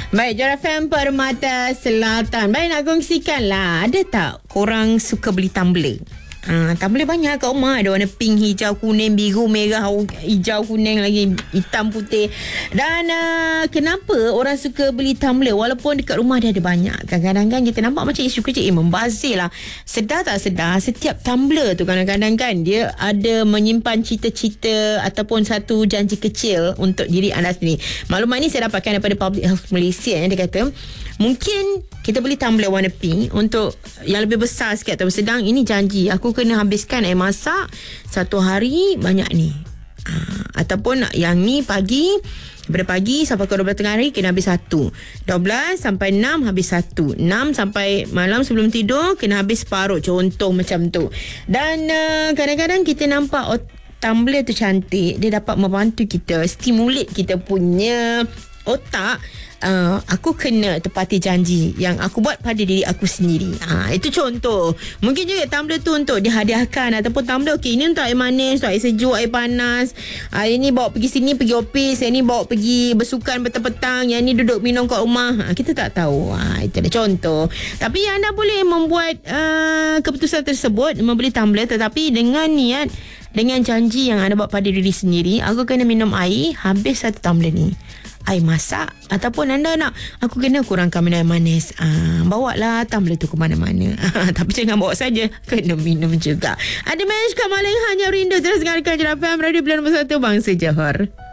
Baik, Johor FM Permata Selatan. Baik, nak kongsikan lah. Ada tak korang suka beli tumbler? Tumbler banyak kat rumah. Ada warna pink, hijau, kuning, biru, merah, hijau, kuning lagi, hitam, putih. Dan kenapa orang suka beli tumbler walaupun dekat rumah dia ada banyak? Kadang-kadang kan kita nampak macam isu kecil, membazir lah. Sedar tak sedar, setiap tumbler tu kadang-kadang kan dia ada menyimpan cita-cita ataupun satu janji kecil untuk diri anda sendiri. Maklumat ni saya dapatkan daripada Public Health Malaysia. Dia kata mungkin kita beli tumbler warna pink untuk yang lebih besar sikit atau sedang. Ini janji aku kena habiskan air masak satu hari banyak ni. Ataupun yang ni pagi, daripada pagi sampai ke 12 tengah hari kena habis satu. 12 sampai 6 habis satu. 6 sampai malam sebelum tidur kena habis separuh. Contoh macam tu. Dan kadang-kadang kita nampak tumbler tu cantik. Dia dapat membantu kita, stimulate kita punya otak. Aku kena tepati janji yang aku buat pada diri aku sendiri. Itu contoh. Mungkin juga tumbler tu untuk dihadiahkan. Ataupun tumbler, okey, ini untuk air manis, untuk air sejuk, air panas. Ini bawa pergi sini, pergi office. Yang ni bawa pergi bersukan petang-petang. Yang ni duduk minum kat rumah. Kita tak tahu. Itu ada contoh. Tapi anda boleh membuat keputusan tersebut, membeli tumbler, tetapi dengan niat, dengan janji yang anda buat pada diri sendiri. Aku kena minum air habis satu tumbler ni, air masak. Ataupun anda nak, aku kena kurangkan minum air manis, bawa lah tumbler tu ke mana-mana. Tapi jangan bawa saja, kena minum juga. Ada Manage Kamaling hanya rindu. Terus dengarkan Johor FM, Radio Pilihan Nombor 1 Bangsa Johor.